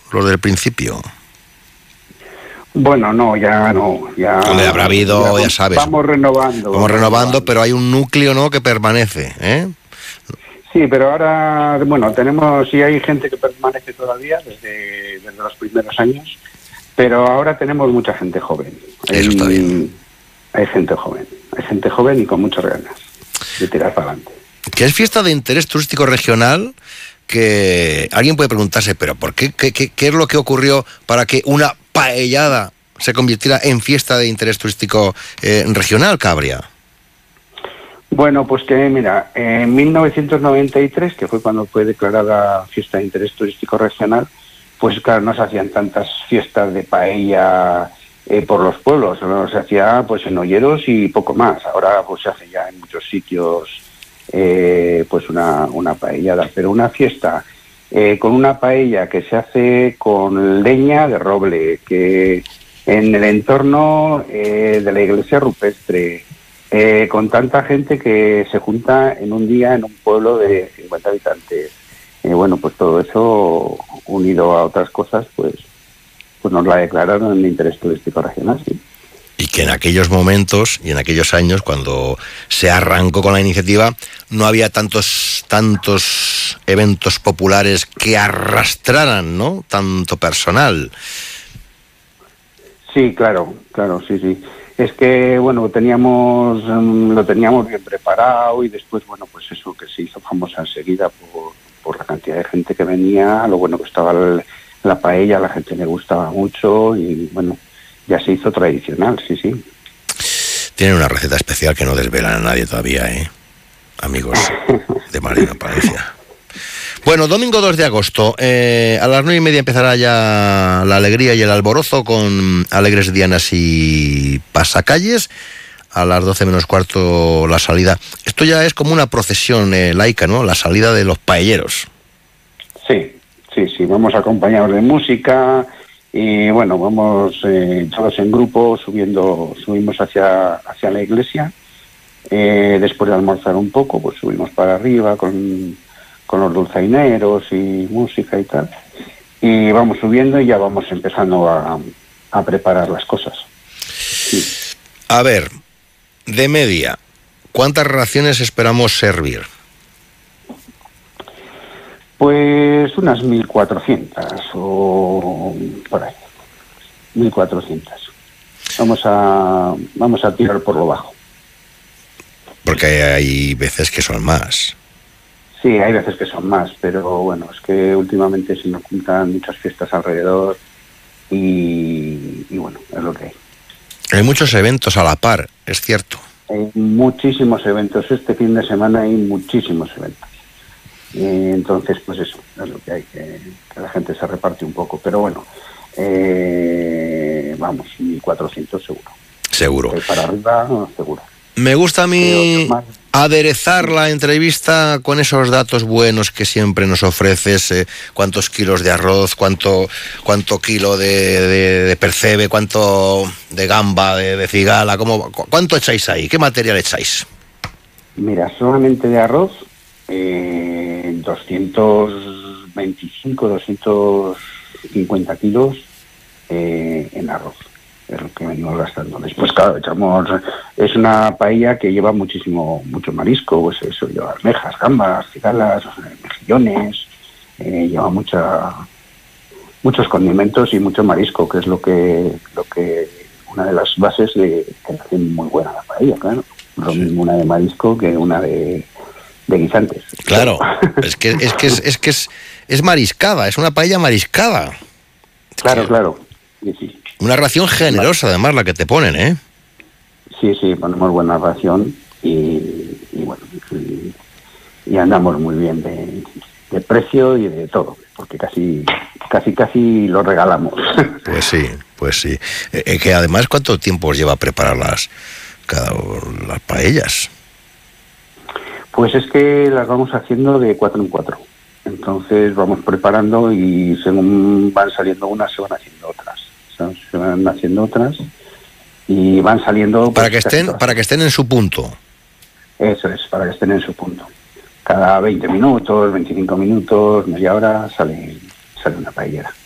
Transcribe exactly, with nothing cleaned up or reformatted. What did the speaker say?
los del principio? Bueno, no, ya no, ya... Hombre, habrá habido, ya, ya sabes... Vamos renovando. Vamos renovando, pero hay un núcleo, ¿no?, que permanece, ¿eh? Sí, pero ahora, bueno, tenemos, sí hay gente que permanece todavía desde, desde los primeros años, pero ahora tenemos mucha gente joven. Eso hay, está bien. Hay gente joven, hay gente joven y con muchas ganas de tirar para adelante. Que es fiesta de interés turístico regional, que alguien puede preguntarse, pero ¿por qué? ¿Qué, qué, qué es lo que ocurrió para que una paellada se convirtiera en fiesta de interés turístico eh, regional, Cabria? Bueno, pues que mira, en mil novecientos noventa y tres, que fue cuando fue declarada fiesta de interés turístico regional, pues claro, no se hacían tantas fiestas de paella eh, por los pueblos, ¿no? Se hacía pues en Olleros y poco más. Ahora pues se hace ya en muchos sitios eh, pues una, una paellada, pero una fiesta eh, con una paella que se hace con leña de roble, que en el entorno eh, de la iglesia rupestre, Eh, con tanta gente que se junta en un día en un pueblo de cincuenta habitantes. Eh, bueno, pues todo eso, unido a otras cosas, pues pues nos la declararon de interés turístico regional, sí. Y que en aquellos momentos y en aquellos años, cuando se arrancó con la iniciativa, no había tantos tantos eventos populares que arrastraran, ¿no?, tanto personal. Sí, claro, claro, sí, sí. Es que, bueno, teníamos um, lo teníamos bien preparado y después, bueno, pues eso que se hizo famosa enseguida por, por la cantidad de gente que venía, lo bueno que estaba el, la paella, a la gente le gustaba mucho y, bueno, ya se hizo tradicional, sí, sí. Tienen una receta especial que no desvelan a nadie todavía, ¿eh?, amigos de Marina Palencia. Bueno, domingo dos de agosto, eh, a las nueve y media empezará ya la alegría y el alborozo con alegres dianas y pasacalles. A las doce menos cuarto la salida. Esto ya es como una procesión eh, laica, ¿no?, la salida de los paelleros. Sí, sí, sí, vamos acompañados de música y bueno, vamos eh, todos en grupo subiendo, subimos hacia, hacia la iglesia. Eh, después de almorzar un poco, pues subimos para arriba con... con los dulzaineros y música y tal, y vamos subiendo y ya vamos empezando a, a preparar las cosas. Sí. A ver, de media, ¿cuántas raciones esperamos servir? Pues unas mil cuatrocientas o por ahí, mil cuatrocientas. Vamos a, vamos a tirar por lo bajo. Porque hay veces que son más. Sí, hay veces que son más, pero bueno, es que últimamente se nos juntan muchas fiestas alrededor y, y bueno, es lo que hay. Hay muchos eventos a la par, es cierto. Hay muchísimos eventos, este fin de semana hay muchísimos eventos. Eh, entonces, pues eso, es lo que hay, que, que la gente se reparte un poco. Pero bueno, eh, vamos, mil cuatrocientos seguro. Seguro. Eh, para arriba, no, seguro. Me gusta a mí aderezar la entrevista con esos datos buenos que siempre nos ofreces, eh, cuántos kilos de arroz, cuánto cuánto kilo de, de, de percebe, cuánto de gamba, de, de cigala, cómo, cuánto echáis ahí, qué material echáis. Mira, solamente de arroz, eh, doscientos veinticinco, doscientos cincuenta kilos eh, en arroz. Es lo que venimos gastando. Después, claro, echamos, es una paella que lleva muchísimo, mucho marisco, pues eso, lleva almejas, gambas, cigalas, mejillones, eh, lleva mucha, muchos condimentos y mucho marisco, que es lo que, lo que, una de las bases de que hace muy buena la paella, claro. Lo mismo una de marisco que una de, de guisantes. Claro, es que es que es, es que es, es mariscada, es una paella mariscada. Claro, claro. Sí, sí. Una ración generosa, además, la que te ponen, ¿eh? Sí, sí, ponemos buena ración y, y bueno, y, y andamos muy bien de, de precio y de todo, porque casi, casi, casi lo regalamos. Pues sí, pues sí. Eh, que además, ¿cuánto tiempo os lleva preparar las, cada, las paellas? Pues es que las vamos haciendo de cuatro en cuatro. Entonces vamos preparando y según van saliendo unas, se van haciendo otras. Se van haciendo otras y van saliendo pues, para que estén para que estén en su punto. Eso es, para que estén en su punto. Cada veinte minutos, veinticinco minutos, media hora sale sale una paellera.